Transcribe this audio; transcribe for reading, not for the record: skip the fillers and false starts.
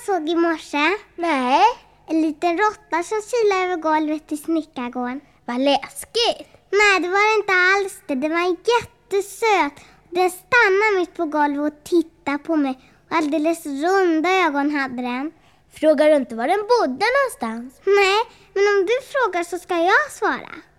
såg i morse? Nej. En liten råtta som kilade över golvet i snickargården. Vad läskigt. Nej, det var det inte alls det. Den var jättesöt. Den stannade mitt på golvet och tittade på mig. Alldeles runda ögon hade den. Frågar du inte var den bodde någonstans? Nej, men om du frågar så ska jag svara.